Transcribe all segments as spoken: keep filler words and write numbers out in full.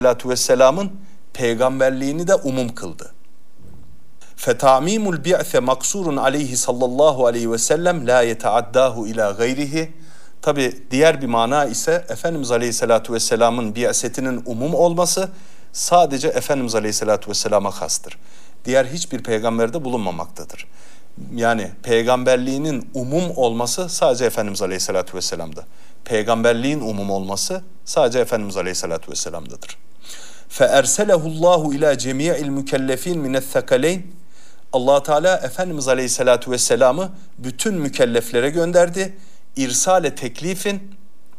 Aleyhisselatü Vesselam'ın peygamberliğini de umum kıldı. فَتَعْمِيمُ الْبِعْثَ مَقْصُورٌ عَلَيْهِ sallallahu aleyhi ve sellem la yeta'addahu ila gayrihi. Tabi diğer bir mana ise Efendimiz Aleyhisselatü Vesselam'ın bi'setinin umum olması sadece Efendimiz Aleyhisselatü Vesselam'a hastır. Diğer hiçbir peygamberde bulunmamaktadır. Yani peygamberliğinin umum olması sadece Efendimiz Aleyhisselatü Vesselam'da. Peygamberliğin umum olması sadece Efendimiz Aleyhisselatü Vesselam'dadır. فَاَرْسَلَهُ اللّٰهُ اِلَى جَمِيعِ الْمُكَلَّف۪ينَ مِنَ الثَّقَلَيْنِ. Allah Teala Efendimiz Aleyhisselatü Vesselam'ı bütün mükelleflere gönderdi. İrsale teklifin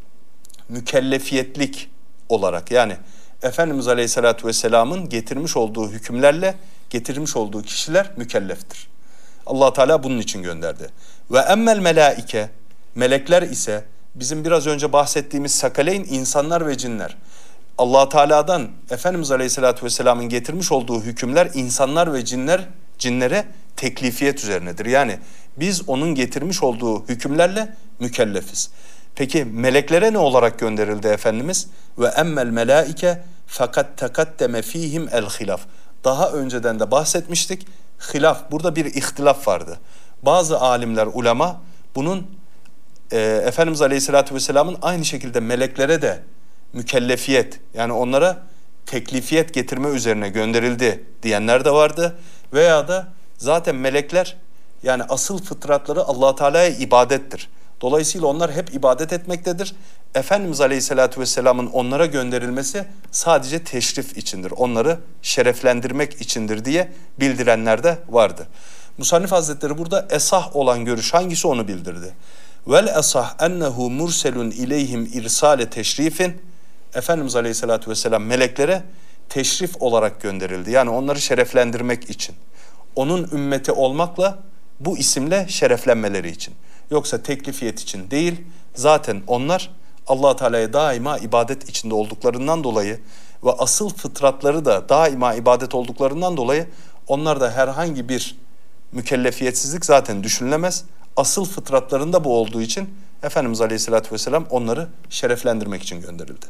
mükellefiyetlik olarak, yani Efendimiz Aleyhisselatü Vesselam'ın getirmiş olduğu hükümlerle getirmiş olduğu kişiler mükelleftir. Allah Teala bunun için gönderdi. Ve emmel melaike, melekler ise bizim biraz önce bahsettiğimiz sakaleyn, insanlar ve cinler. Allah Teala'dan Efendimiz Aleyhisselatü Vesselam'ın getirmiş olduğu hükümler insanlar ve cinler cinlere teklifiyet üzerinedir. Yani biz onun getirmiş olduğu hükümlerle mükellefiz. Peki meleklere ne olarak gönderildi Efendimiz? Ve emmel melaike fakat takaddeme fihim el hilaf. Daha önceden de bahsetmiştik. Hilaf, burada bir ihtilaf vardı. Bazı alimler, ulema bunun e, Efendimiz Aleyhisselatü Vesselam'ın aynı şekilde meleklere de mükellefiyet, yani onlara teklifiyet getirme üzerine gönderildi diyenler de vardı. Veya da zaten melekler, yani asıl fıtratları Allah Teala'ya ibadettir. Dolayısıyla onlar hep ibadet etmektedir. Efendimiz Aleyhisselatü Vesselam'ın onlara gönderilmesi sadece teşrif içindir. Onları şereflendirmek içindir diye bildirenler de vardı. Musannif Hazretleri burada esah olan görüş hangisi onu bildirdi. Vel esah ennehu murselun ileyhim irsale teşrifin. Efendimiz Aleyhisselatü Vesselam meleklere teşrif olarak gönderildi. Yani onları şereflendirmek için. Onun ümmeti olmakla bu isimle şereflenmeleri için. Yoksa teklifiyet için değil. Zaten onlar Allah Teala'ya daima ibadet içinde olduklarından dolayı ve asıl fıtratları da daima ibadet olduklarından dolayı onlar da herhangi bir mükellefiyetsizlik zaten düşünülemez. Asıl fıtratlarında bu olduğu için Efendimiz Aleyhisselatü Vesselam onları şereflendirmek için gönderildi.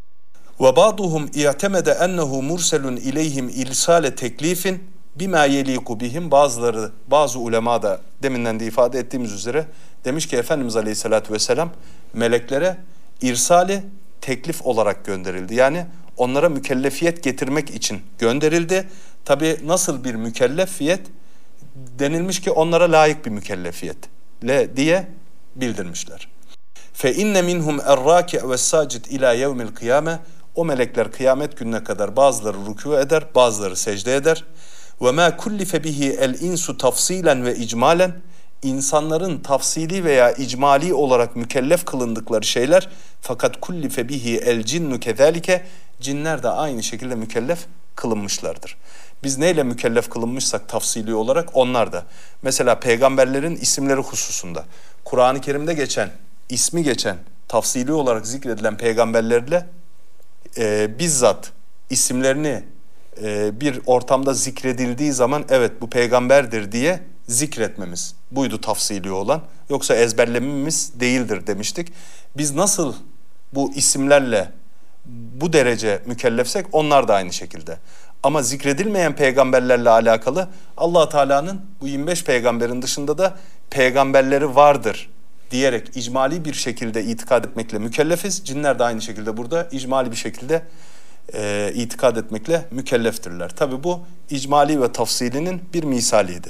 Ve ba'duhum i'temede ennehu murselun ileyhim ilsale teklifin bima yeliku bihim. Bazıları, bazı ulema da deminden de ifade ettiğimiz üzere demiş ki Efendimiz Aleyhisselatü Vesselam meleklere irsali teklif olarak gönderildi. Yani onlara mükellefiyet getirmek için gönderildi. Tabi nasıl bir mükellefiyet? Denilmiş ki onlara layık bir mükellefiyetle diye bildirmişler. Fe inne minhum er-raki' ve's-sacid ila yevmil kıyame. O melekler kıyamet gününe kadar bazıları rükû eder, bazıları secde eder. Ve ma kullife bihi el-insu tafsilen ve icmalen. İnsanların tafsili veya icmali olarak mükellef kılındıkları şeyler, fakat kullife bihi el-cinnu kezalike. Cinler de aynı şekilde mükellef kılınmışlardır. Biz neyle mükellef kılınmışsak tafsili olarak onlar da. Mesela peygamberlerin isimleri hususunda Kur'an-ı Kerim'de geçen, ismi geçen, tafsili olarak zikredilen peygamberlerle e, bizzat isimlerini e, bir ortamda zikredildiği zaman evet bu peygamberdir diye zikretmemiz. Buydu tafsili olan. Yoksa ezberlememiz değildir demiştik. Biz nasıl bu isimlerle bu derece mükellefsek onlar da aynı şekilde. Ama zikredilmeyen peygamberlerle alakalı Allah Teala'nın bu yirmi beş peygamberin dışında da peygamberleri vardır diyerek icmali bir şekilde itikad etmekle mükellefiz. Cinler de aynı şekilde burada icmali bir şekilde e, itikad etmekle mükelleftirler. Tabi bu icmali ve tafsilinin bir misaliydi.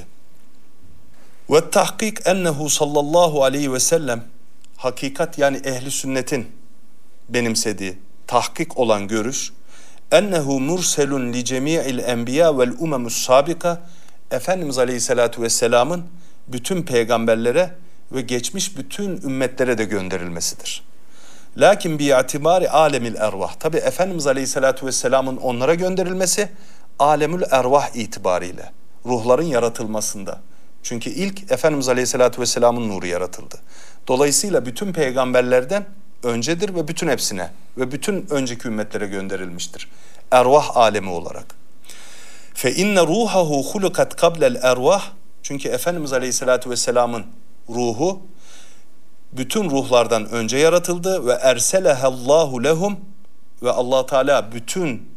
Ve tahkik ennehu sallallahu aleyhi ve sellem, hakikat yani ehli sünnetin benimsediği tahkik olan görüş, ennehu murselun li cemi'il enbiya vel umemus sabika. Efendimiz Aleyhisselatü Vesselam'ın bütün peygamberlere ve geçmiş bütün ümmetlere de gönderilmesidir. Lakin bi'atibari alemil ervah. Tabi Efendimiz Aleyhisselatü Vesselam'ın onlara gönderilmesi alemül ervah itibariyle, ruhların yaratılmasında. Çünkü ilk Efendimiz Aleyhisselatü Vesselam'ın nuru yaratıldı. Dolayısıyla bütün peygamberlerden öncedir ve bütün hepsine ve bütün önceki ümmetlere gönderilmiştir. Ervah alemi olarak. Fe inne ruhahu hulukat qabla'l ervah. Çünkü Efendimiz Aleyhisselatü Vesselam'ın ruhu bütün ruhlardan önce yaratıldı ve erselehallahu lehum. ve Allah Teala bütün